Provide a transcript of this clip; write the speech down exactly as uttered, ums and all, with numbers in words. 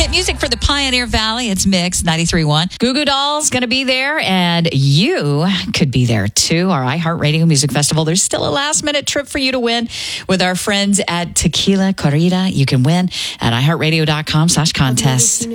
Hit music for the Pioneer Valley. It's Mix ninety-three point one. Goo Goo Dolls going to be there, and you could be there too. Our iHeartRadio Music Festival. There's still a last minute trip for you to win with our friends at Tequila Corrida. You can win at iHeartRadio.com slash contest.